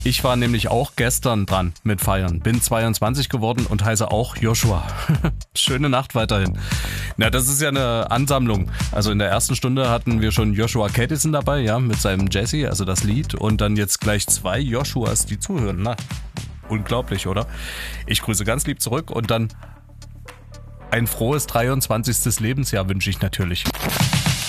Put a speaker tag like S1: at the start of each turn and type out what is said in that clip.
S1: Ich war nämlich auch gestern dran mit Feiern. Bin 22 geworden und heiße auch Joshua. Schöne Nacht weiterhin. Na, das ist ja eine Ansammlung. Also in der ersten Stunde hatten wir schon Joshua Caddison dabei, ja, mit seinem Jesse, also das Lied. Und dann jetzt gleich 2 Joshuas, die zuhören. Na, unglaublich, oder? Ich grüße ganz lieb zurück und dann ein frohes 23. Lebensjahr wünsche ich natürlich.